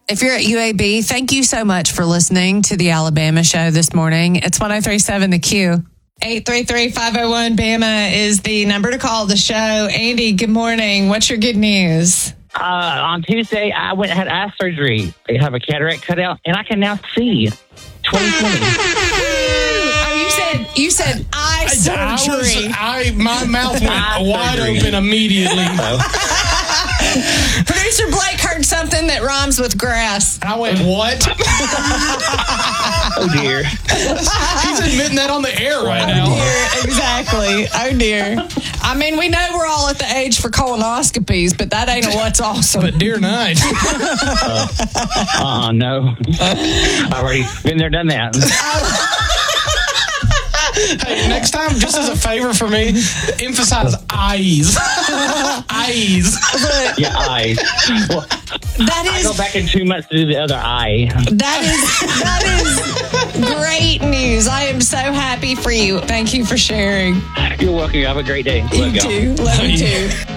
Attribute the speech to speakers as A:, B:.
A: If you're at UAB, thank you so much for listening to the Alabama Show this morning. It's 103.7 The Q. 833-501-BAMA is the number to call the show. Andy, good morning. What's your good news?
B: On Tuesday, I went and had eye surgery. They have a cataract cut out, and I can now see 20/20.
A: You said eye surgery.
C: My mouth went wide open immediately.
A: Producer Blake heard something that rhymes with grass.
C: I went, what?
B: Oh, dear.
C: He's admitting that on the air right now.
A: Dear, exactly. Oh, dear. I mean, we know we're all at the age for colonoscopies, but that ain't what's awesome.
C: But dear night.
B: No. I've already been there, done that.
C: Hey, next time, just as a favor for me, emphasize eyes. Eyes.
B: Yeah, eyes. Well, I go back in 2 months to do the other eye.
A: That is great news. I am so happy for you. Thank you for sharing.
B: You're welcome. Have a great day.
A: You too. Love you too.